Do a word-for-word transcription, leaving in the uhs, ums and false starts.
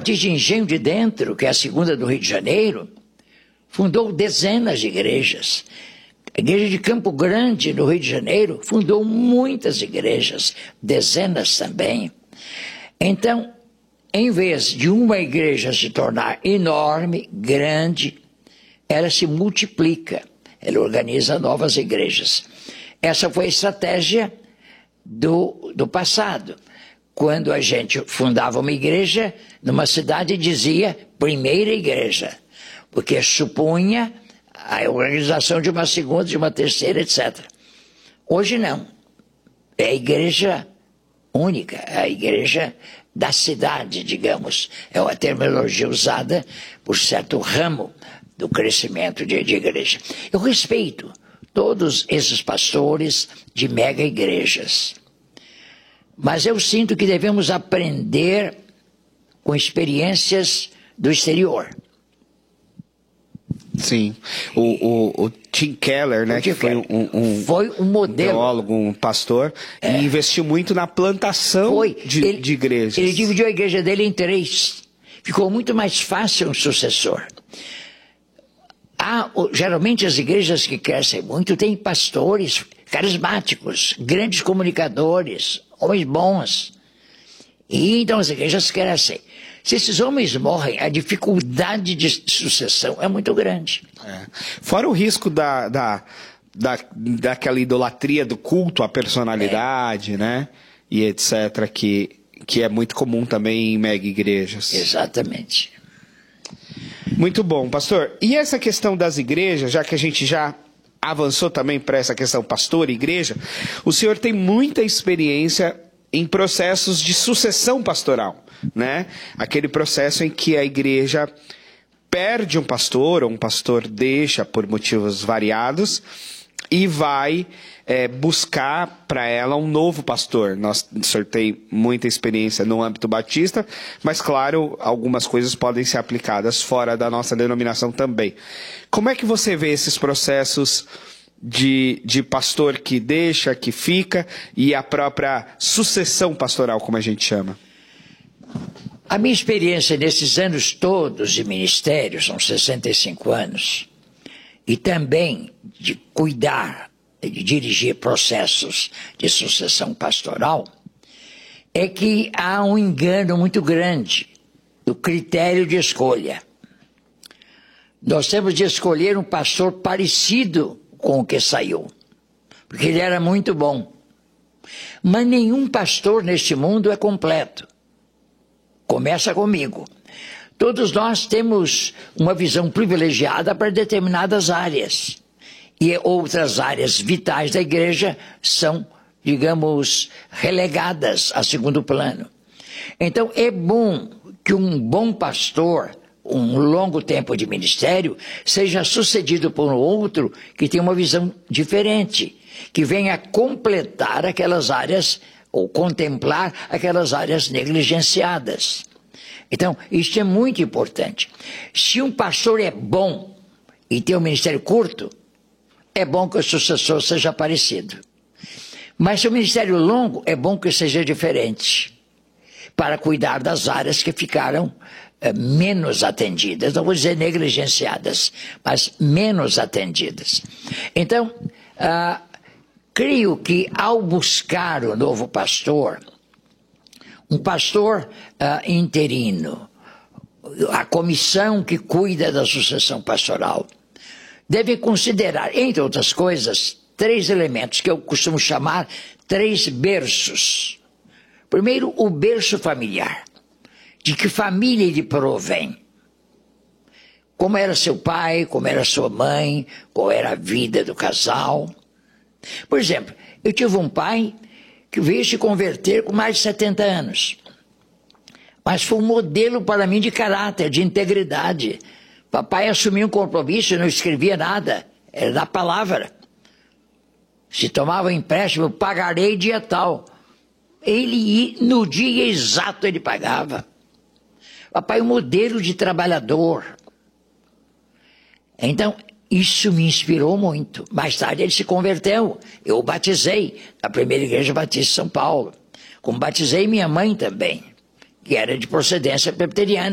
Batista Engenho de Dentro, que é a segunda do Rio de Janeiro, fundou dezenas de igrejas. A igreja de Campo Grande, no Rio de Janeiro, fundou muitas igrejas, dezenas também. Então, em vez de uma igreja se tornar enorme, grande, ela se multiplica, ela organiza novas igrejas. Essa foi a estratégia do, do passado. Quando a gente fundava uma igreja, numa cidade dizia primeira igreja, porque supunha a organização de uma segunda, de uma terceira, etcétera. Hoje não. É a igreja única, é a igreja da cidade, digamos. É uma terminologia usada por certo ramo do crescimento de, de igreja. Eu respeito todos esses pastores de mega igrejas. Mas eu sinto que devemos aprender com experiências do exterior. Sim. O, o, o Tim Keller, né, o Tim que foi um, um, foi um modelo, um teólogo, um pastor, é. e investiu muito na plantação foi. De, ele, de igrejas. Ele dividiu a igreja dele em três. Ficou muito mais fácil um sucessor. Há, geralmente as igrejas que crescem muito têm pastores carismáticos, grandes comunicadores, homens bons. E então as igrejas crescem. Se esses homens morrem, a dificuldade de sucessão é muito grande. É. Fora o risco da, da, da, daquela idolatria do culto à personalidade, é. né? E etcétera, que, que é muito comum também em mega igrejas. Exatamente. Muito bom, pastor. E essa questão das igrejas, já que a gente já avançou também para essa questão pastor e igreja, o senhor tem muita experiência em processos de sucessão pastoral, né? Aquele processo em que a igreja perde um pastor, ou um pastor deixa por motivos variados, e vai é, buscar para ela um novo pastor. Nós, o senhor tem muita experiência no âmbito batista, mas claro, algumas coisas podem ser aplicadas fora da nossa denominação também. Como é que você vê esses processos de, de pastor que deixa, que fica, e a própria sucessão pastoral, como a gente chama? A minha experiência nesses anos todos de ministério, são sessenta e cinco anos, e também de cuidar, de dirigir processos de sucessão pastoral, é que há um engano muito grande do critério de escolha. Nós temos de escolher um pastor parecido com o que saiu, porque ele era muito bom. Mas nenhum pastor neste mundo é completo. Começa comigo. Todos nós temos uma visão privilegiada para determinadas áreas. E outras áreas vitais da igreja são, digamos, relegadas a segundo plano. Então é bom que um bom pastor, um longo tempo de ministério, seja sucedido por um outro que tem uma visão diferente, que venha completar aquelas áreas ou contemplar aquelas áreas negligenciadas. Então, isso é muito importante. Se um pastor é bom e tem um ministério curto, é bom que o sucessor seja parecido. Mas se o ministério longo, é bom que seja diferente, para cuidar das áreas que ficaram eh, menos atendidas, não vou dizer negligenciadas, mas menos atendidas. Então, ah, creio que ao buscar o novo pastor, um pastor uh, interino, a comissão que cuida da sucessão pastoral, deve considerar, entre outras coisas, três elementos que eu costumo chamar três berços. Primeiro, o berço familiar. De que família ele provém? Como era seu pai, como era sua mãe, qual era a vida do casal? Por exemplo, eu tive um pai que veio se converter com mais de setenta anos. Mas foi um modelo para mim de caráter, de integridade. Papai assumiu um compromisso e não escrevia nada, era da palavra. Se tomava um empréstimo, eu pagarei dia tal. Ele, no dia exato, ele pagava. Papai, um modelo de trabalhador. Então, isso me inspirou muito. Mais tarde ele se converteu. Eu o batizei na primeira igreja batista de São Paulo. Como batizei minha mãe também, que era de procedência presbiteriana.